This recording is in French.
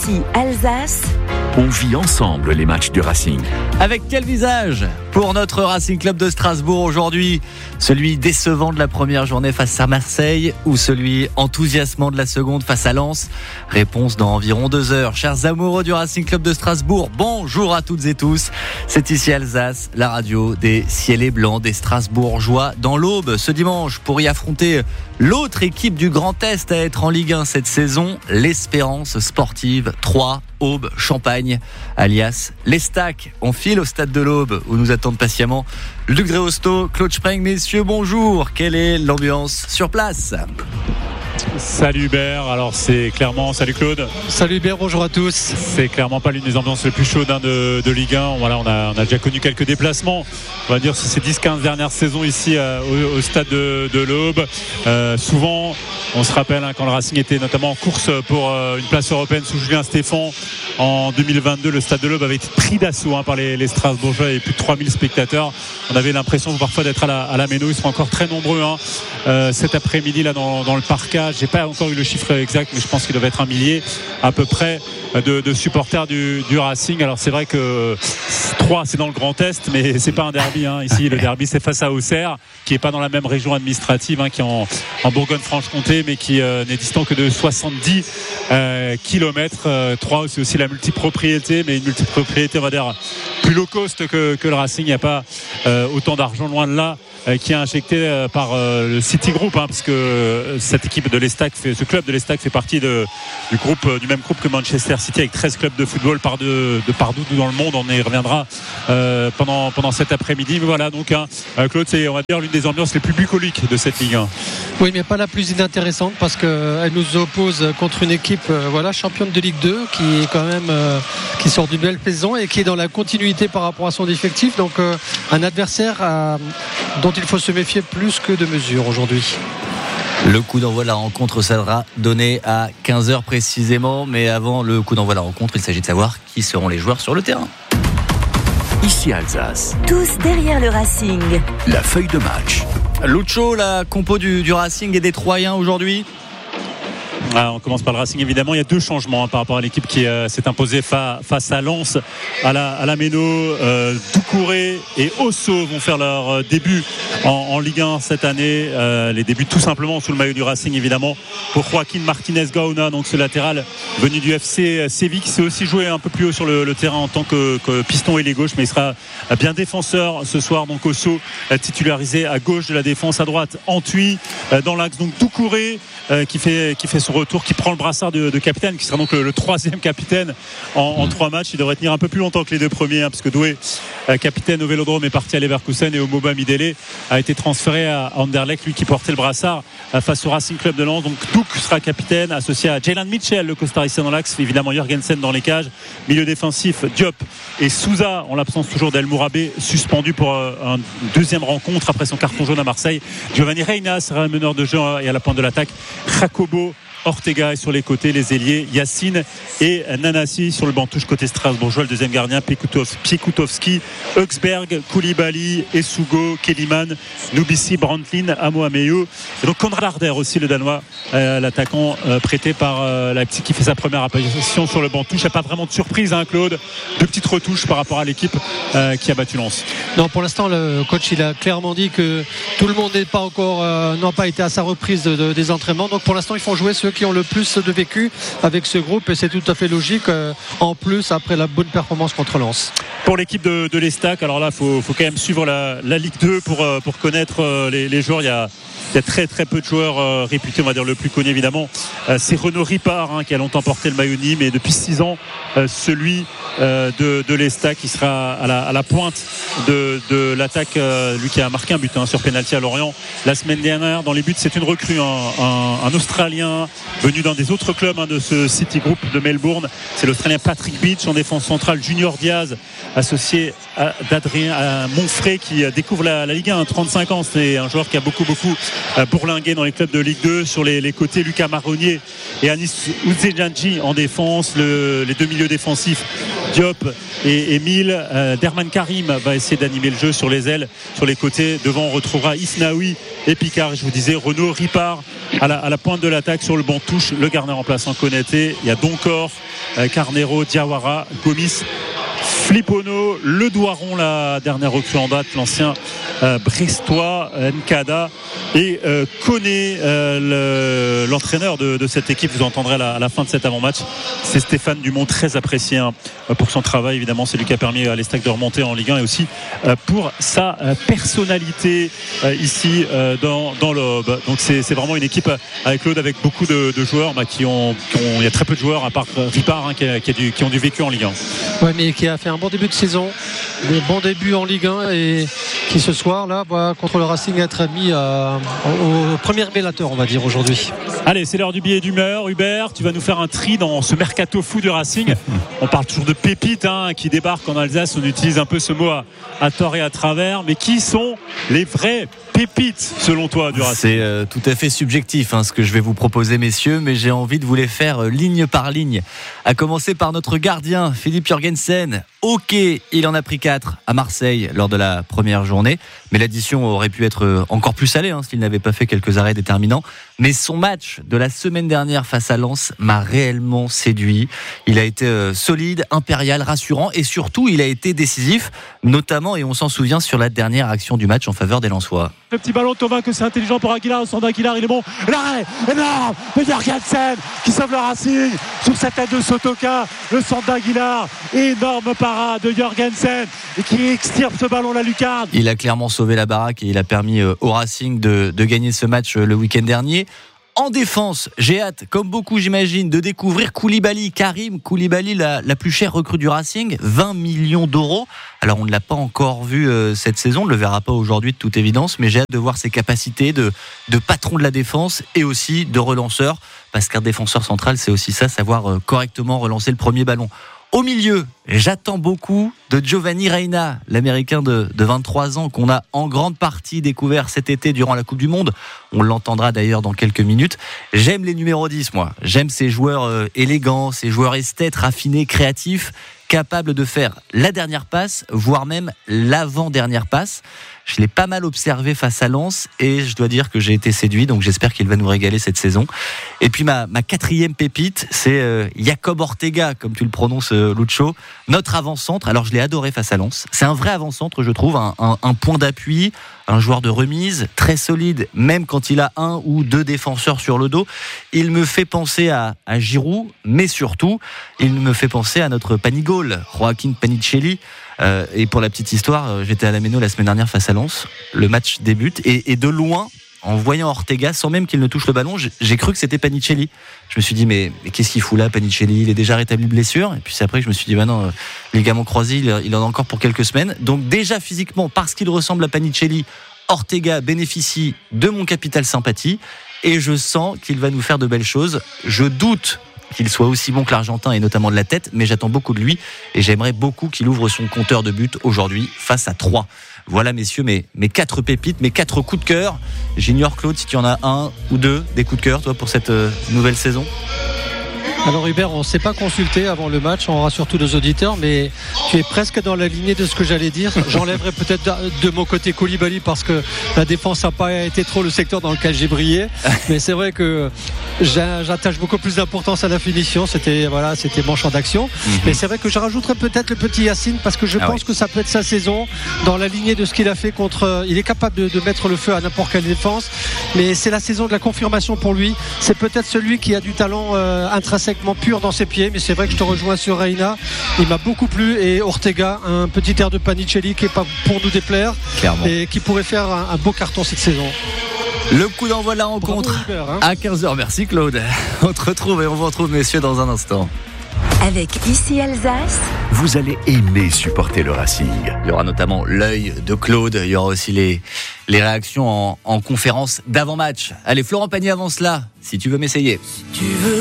Alsace. On vit ensemble les matchs du Racing. Avec quel visage pour notre Racing Club de Strasbourg aujourd'hui? Celui décevant de la première journée face à Marseille ou celui enthousiasmant de la seconde face à Lens? Réponse dans environ 2 heures. Chers amoureux du Racing Club de Strasbourg, bonjour à toutes et tous. C'est ici Alsace, la radio des ciels et blancs des Strasbourgeois dans l'Aube ce dimanche pour y affronter l'autre équipe du Grand Est à être en Ligue 1 cette saison, l'Espérance Sportive 3 Aube-Champagne, alias l'Estac. On file au stade de l'Aube où nous attendent patiemment Luc Dreosto, Claude Spreng. Messieurs, bonjour. Quelle est l'ambiance sur place? Salut Hubert, alors c'est clairement, salut Claude. Salut Hubert, bonjour à tous. C'est clairement pas l'une des ambiances les plus chaudes de Ligue 1. Voilà, on a déjà connu quelques déplacements, on va dire, sur ces 10-15 dernières saisons ici au stade de l'Aube. Souvent, on se rappelle quand le Racing était notamment en course pour une place européenne sous Julien Stéphan en 2022, le stade de l'Aube avait été pris d'assaut par les Strasbourgeois et plus de 3000 spectateurs. On avait l'impression parfois d'être à la Méno. Ils seront encore très nombreux cet après-midi là dans le parcage. J'ai pas encore eu le chiffre exact, mais je pense qu'il doit être 1 millier à peu près de supporters du Racing. Alors c'est vrai que 3 c'est dans le Grand Est, mais c'est pas un derby ici. Le derby c'est face à Auxerre, qui est pas dans la même région administrative, qui est en Bourgogne-Franche-Comté, mais qui n'est distant que de 70 km. 3 c'est aussi la multipropriété, mais une multipropriété on va dire plus low cost que le Racing. Il n'y a pas autant d'argent, loin de là, qui est injecté par le City Group, parce que cette équipe de l'Estac, ce club de l'Estac fait partie du même groupe que Manchester City, avec 13 clubs de football partout dans le monde. On y reviendra pendant cet après-midi. Mais voilà, donc Claude, c'est on va dire l'une des ambiances les plus bucoliques de cette Ligue 1. Oui, mais pas la plus inintéressante, parce qu'elle nous oppose contre une équipe championne de Ligue 2 qui est quand même qui sort d'une belle saison et qui est dans la continuité par rapport à son effectif. Donc un adversaire dont il faut se méfier plus que de mesure aujourd'hui. Le coup d'envoi de la rencontre sera donné à 15h précisément, mais avant le coup d'envoi de la rencontre, il s'agit de savoir qui seront les joueurs sur le terrain. Ici Alsace, Tous derrière le Racing. la feuille de match. Lucho, la compo du Racing et des Troyens aujourd'hui. On commence par le Racing, évidemment. Il y a 2 changements par rapport à l'équipe qui s'est imposée face à Lens à la Méno. Doucouré et Osso vont faire leur début en Ligue 1 cette année. Les débuts tout simplement sous le maillot du Racing, évidemment, pour Joaquin Martinez Gaona, donc ce latéral venu du FC Séville, qui s'est aussi joué un peu plus haut sur le terrain en tant que piston ailier gauche, mais il sera bien défenseur ce soir. Donc Osso titularisé à gauche de la défense, à droite Antui dans l'axe. Donc Doucouré qui fait son retour, qui prend le brassard de capitaine, qui sera donc le 3e capitaine en 3 matchs. Il devrait tenir un peu plus longtemps que les 2 premiers, parce que Doué, capitaine au Vélodrome, est parti à Leverkusen, et Omoba Midele a été transféré à Anderlecht, lui qui portait le brassard face au Racing Club de Lens. Donc Douk sera capitaine, associé à Jalen Mitchell, le costaricien dans l'axe, évidemment Jürgensen dans les cages. Milieu défensif, Diop et Souza, en l'absence toujours d'El Mourabé, suspendu pour une 2e rencontre après son carton jaune à Marseille. Giovanni Reina sera meneur de jeu et à la pointe de l'attaque, Jacobo Ortega est sur les côtés, les ailiers Yacine et Nanasi sur le banc touche côté strasbourgeois, le 2e gardien Piekutowski, Huxberg, Koulibaly, Esugo, Kellyman, Nubisi, Brantlin, Amo Ameyo, et donc Konrad Harder aussi, le Danois, l'attaquant prêté par Leipzig, qui fait sa première apparition sur le banc touche. Il n'y a pas vraiment de surprise, Claude. 2 petites retouches par rapport à l'équipe qui a battu Lens. Non, pour l'instant le coach il a clairement dit que tout le monde n'a pas été à sa reprise des entraînements. Donc pour l'instant ils font jouer ceux qui ont le plus de vécu avec ce groupe, et c'est tout à fait logique, en plus après la bonne performance contre Lens. Pour l'équipe de l'Estac, alors là faut quand même suivre la Ligue 2 pour connaître les joueurs. Il y a très très peu de joueurs réputés, on va dire le plus connu évidemment, c'est Renaud Ripard, qui a longtemps porté le maillot Nîmes, et depuis 6 ans celui de l'Estac, qui sera à la pointe de l'attaque, lui qui a marqué un but sur pénalty à Lorient la semaine dernière. Dans les buts, c'est une recrue, un Australien venu d'un des autres clubs de ce City Group de Melbourne. C'est l'Australien Patrick Beach. En défense centrale, Junior Diaz, associé d'Adrien Monfray, qui découvre la Ligue 1 à 35 ans. C'est un joueur qui a beaucoup bourlingué dans les clubs de Ligue 2. Sur les côtés, Lucas Marronnier et Anis Ouzedjanji en défense. Les 2 milieux défensifs, Diop et Emile. Derman Karim va essayer d'animer le jeu sur les ailes, sur les côtés. Devant, on retrouvera Isnaoui et Picard. Je vous disais, Renaud Ripard à la pointe de l'attaque. Sur le banc touche le Garner remplaçant Konaté. Il y a Doncor, Carnero, Diawara, Gomis, Flipono, le Douaron, la dernière recrue en date, l'ancien Brestois, Nkada et Koné, l'entraîneur de cette équipe. Vous entendrez à la fin de cet avant-match. C'est Stéphane Dumont, très apprécié pour son travail. Évidemment, c'est lui qui a permis à l'Estac de remonter en Ligue 1 et aussi pour sa personnalité ici dans l'Aube. Donc c'est vraiment une équipe avec Claude, avec beaucoup de joueurs il y a très peu de joueurs à part Ripard qui ont du vécu en Ligue 1. Ouais, mais qui a fait un bon début de saison, des bons débuts en Ligue 1 et qui ce soir là contre le Racing être mis au premier révélateur, on va dire, aujourd'hui. Allez, c'est l'heure du billet d'humeur. Hubert, tu vas nous faire un tri dans ce mercato fou du Racing. On parle toujours de pépites qui débarquent en Alsace. On utilise un peu ce mot à tort et à travers. Mais qui sont les vrais pépites selon toi du Racing? C'est tout à fait subjectif ce que je vais vous proposer, messieurs, mais j'ai envie de vous les faire ligne par ligne. À commencer par notre gardien, Philippe Jorgensen. Ok, il en a pris 4 à Marseille lors de la première journée, mais l'addition aurait pu être encore plus salée s'il n'avait pas fait quelques arrêts déterminants. Mais son match de la semaine dernière face à Lens m'a réellement séduit. Il a été solide, impérial, rassurant et surtout il a été décisif, notamment, et on s'en souvient, sur la dernière action du match en faveur des Lensois. Le petit ballon, Thomas, que c'est intelligent pour Aguilar. Au centre d'Aguilar, il est bon. L'arrêt énorme de Jorgensen qui sauve le Racing sur sa tête de Sotoka. Le centre d'Aguilar, énorme parade de Jorgensen et qui extirpe ce ballon la lucarne. Il a clairement sauvé la baraque et il a permis au Racing de gagner ce match le week-end dernier. En défense, j'ai hâte, comme beaucoup j'imagine, de découvrir Koulibaly, Karim Koulibaly, la plus chère recrue du Racing, 20 millions d'euros. Alors on ne l'a pas encore vu cette saison, on ne le verra pas aujourd'hui de toute évidence, mais j'ai hâte de voir ses capacités de patron de la défense et aussi de relanceur, parce qu'un défenseur central c'est aussi ça, savoir correctement relancer le premier ballon. Au milieu, j'attends beaucoup de Giovanni Reina, l'Américain de 23 ans qu'on a en grande partie découvert cet été durant la Coupe du Monde. On l'entendra d'ailleurs dans quelques minutes. J'aime les numéros 10, moi. J'aime ces joueurs élégants, ces joueurs esthètes, raffinés, créatifs, capables de faire la dernière passe, voire même l'avant-dernière passe. Je l'ai pas mal observé face à Lens et je dois dire que j'ai été séduit, donc j'espère qu'il va nous régaler cette saison. Et puis ma quatrième pépite, c'est Jacob Ortega, comme tu le prononces, Lucho, notre avant-centre. Alors je l'ai adoré face à Lens. C'est un vrai avant-centre, je trouve, un point d'appui, un joueur de remise très solide, même quand il a 1 ou 2 défenseurs sur le dos. Il me fait penser à Giroud, mais surtout, il me fait penser à notre Panigol, Joaquin Panicelli. Et pour la petite histoire, j'étais à la Méno la semaine dernière face à Lens. Le match débute et de loin, en voyant Ortega, sans même qu'il ne touche le ballon, j'ai cru que c'était Panicelli. Je me suis dit, mais qu'est-ce qu'il fout là, Panicelli? Il est déjà rétabli de blessure. Et puis c'est après que je me suis dit, non, ligament croisé, il en a encore pour quelques semaines. Donc déjà physiquement, parce qu'il ressemble à Panicelli, Ortega bénéficie de mon capital sympathie. Et je sens qu'il va nous faire de belles choses. Je doute qu'il soit aussi bon que l'Argentin et notamment de la tête, mais j'attends beaucoup de lui et j'aimerais beaucoup qu'il ouvre son compteur de but aujourd'hui face à 3. Voilà messieurs mes 4 pépites, mes 4 coups de cœur. J'ignore Claude si tu en as 1 ou 2 des coups de cœur toi pour cette nouvelle saison. Alors Hubert, on ne s'est pas consulté avant le match, on rassure tous nos auditeurs, mais tu es presque dans la lignée de ce que j'allais dire. J'enlèverai peut-être de mon côté Koulibaly parce que la défense n'a pas été trop le secteur dans lequel j'ai brillé, mais c'est vrai que j'attache beaucoup plus d'importance à la finition. C'était mon champ d'action. Mais c'est vrai que je rajouterais peut-être le petit Yacine parce que je pense que ça peut être sa saison dans la lignée de ce qu'il a fait contre. Il est capable de mettre le feu à n'importe quelle défense, mais c'est la saison de la confirmation pour lui. C'est peut-être celui qui a du talent intrinsèquement pur dans ses pieds, mais c'est vrai que je te rejoins sur Reina. Il m'a beaucoup plu et Ortega, un petit air de Panicelli qui est pas pour nous déplaire. Clairement. Et qui pourrait faire un beau carton cette saison. Le coup d'envoi de la rencontre à 15h. Merci Claude. On te retrouve et on vous retrouve messieurs dans un instant. Avec Ici Alsace, Vous allez aimer supporter le Racing. Il y aura notamment l'œil de Claude. Il y aura aussi les réactions en conférence d'avant-match. Allez, Florent Pagny avant cela, si tu veux m'essayer. tu veux